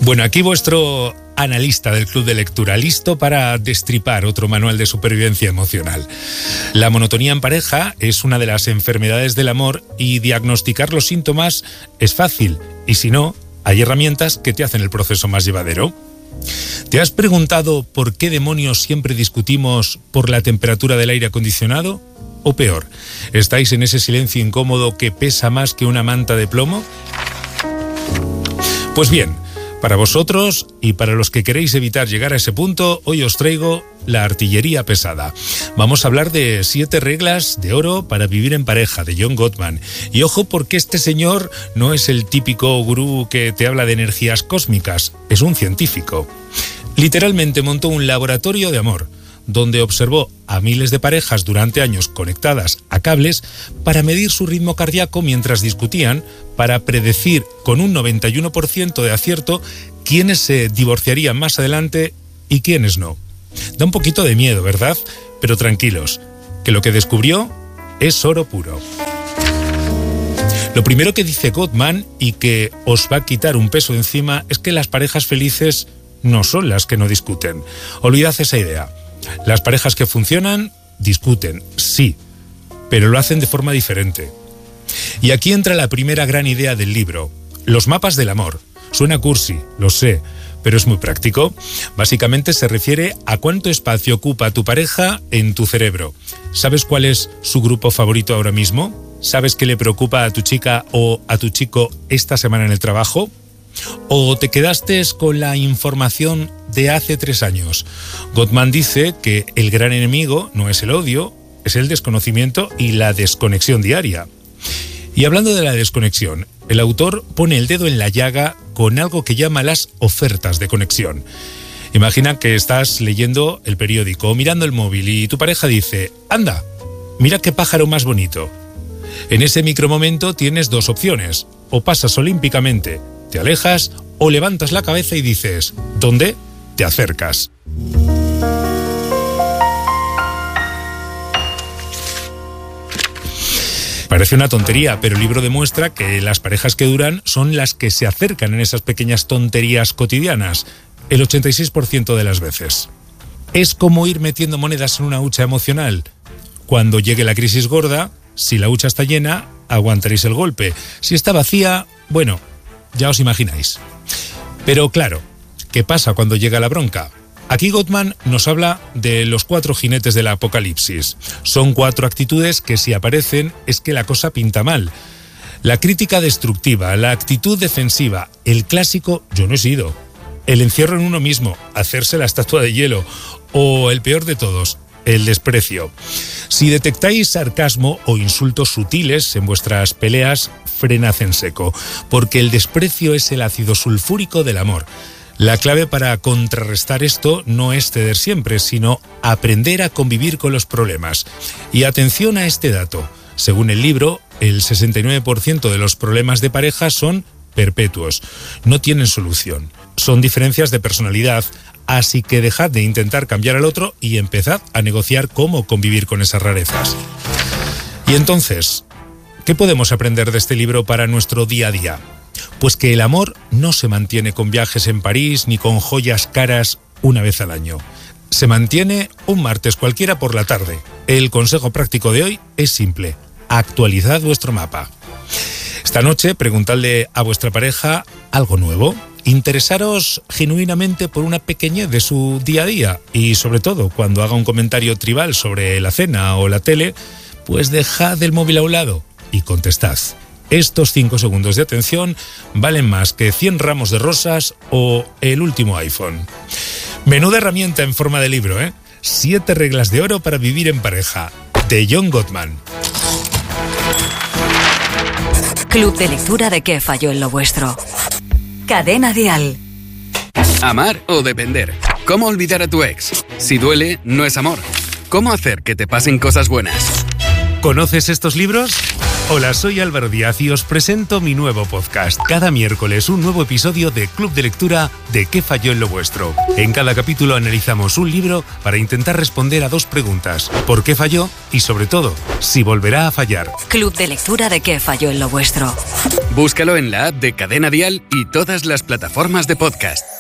Bueno, aquí vuestro analista del Club de Lectura, listo para destripar otro manual de supervivencia emocional. La monotonía en pareja es una de las enfermedades del amor y diagnosticar los síntomas es fácil. Y si no, hay herramientas que te hacen el proceso más llevadero. ¿Te has preguntado por qué demonios siempre discutimos por la temperatura del aire acondicionado? O peor, ¿estáis en ese silencio incómodo que pesa más que una manta de plomo? Pues bien, para vosotros y para los que queréis evitar llegar a ese punto, hoy os traigo la artillería pesada. Vamos a hablar de 7 reglas de oro para vivir en pareja, de John Gottman. Y ojo, porque este señor no es el típico gurú que te habla de energías cósmicas, es un científico. Literalmente montó un laboratorio de amor, donde observó a miles de parejas durante años conectadas a cables para medir su ritmo cardíaco mientras discutían, para predecir con un 91% de acierto quiénes se divorciarían más adelante y quiénes no. Da un poquito de miedo, ¿verdad? Pero tranquilos, que lo que descubrió es oro puro. Lo primero que dice Gottman, y que os va a quitar un peso encima, es que las parejas felices no son las que no discuten. Olvidad esa idea. Las parejas que funcionan discuten, sí, pero lo hacen de forma diferente. Y aquí entra la primera gran idea del libro, los mapas del amor. Suena cursi, lo sé, pero es muy práctico. Básicamente se refiere a cuánto espacio ocupa tu pareja en tu cerebro. ¿Sabes cuál es su grupo favorito ahora mismo? ¿Sabes qué le preocupa a tu chica o a tu chico esta semana en el trabajo? ¿O te quedaste con la información de hace 3 años? Gottman dice que el gran enemigo no es el odio, es el desconocimiento y la desconexión diaria. Y hablando de la desconexión, el autor pone el dedo en la llaga con algo que llama las ofertas de conexión. Imagina que estás leyendo el periódico o mirando el móvil y tu pareja dice: anda, mira qué pájaro más bonito. En ese micromomento tienes 2 opciones: o pasas olímpicamente, te alejas, o levantas la cabeza y dices: ¿dónde? Te acercas. Parece una tontería, pero el libro demuestra que las parejas que duran son las que se acercan en esas pequeñas tonterías cotidianas, el 86% de las veces. Es como ir metiendo monedas en una hucha emocional. Cuando llegue la crisis gorda, si la hucha está llena, aguantaréis el golpe. Si está vacía, bueno, ya os imagináis. Pero claro, ¿qué pasa cuando llega la bronca? Aquí Gottman nos habla de los 4 jinetes del apocalipsis. Son 4 actitudes que, si aparecen, es que la cosa pinta mal. La crítica destructiva, la actitud defensiva, el clásico "yo no he sido", el encierro en uno mismo, hacerse la estatua de hielo, o el peor de todos, el desprecio. Si detectáis sarcasmo o insultos sutiles en vuestras peleas, frenad en seco, porque el desprecio es el ácido sulfúrico del amor. La clave para contrarrestar esto no es ceder siempre, sino aprender a convivir con los problemas. Y atención a este dato: según el libro, el 69% de los problemas de pareja son perpetuos, no tienen solución. Son diferencias de personalidad, así que dejad de intentar cambiar al otro y empezad a negociar cómo convivir con esas rarezas. Y entonces, ¿qué podemos aprender de este libro para nuestro día a día? Pues que el amor no se mantiene con viajes en París ni con joyas caras una vez al año. Se mantiene un martes cualquiera por la tarde. El consejo práctico de hoy es simple: actualizad vuestro mapa. Esta noche preguntadle a vuestra pareja algo nuevo. Interesaros genuinamente por una pequeñez de su día a día y, sobre todo, cuando haga un comentario tribal sobre la cena o la tele, pues dejad el móvil a un lado y contestad. Estos 5 segundos de atención valen más que 100 ramos de rosas o el último iPhone. Menuda herramienta en forma de libro, ¿eh? 7 reglas de oro para vivir en pareja, de John Gottman. Club de lectura de ¿Qué falló en lo vuestro? Cadena Dial. Amar o depender. ¿Cómo olvidar a tu ex? Si duele, no es amor. ¿Cómo hacer que te pasen cosas buenas? ¿Conoces estos libros? Hola, soy Álvaro Díaz y os presento mi nuevo podcast. Cada miércoles un nuevo episodio de Club de Lectura de ¿Qué falló en lo vuestro? En cada capítulo analizamos un libro para intentar responder a 2 preguntas. ¿Por qué falló? Y sobre todo, si volverá a fallar. Club de Lectura de ¿Qué falló en lo vuestro? Búscalo en la app de Cadena Dial y todas las plataformas de podcast.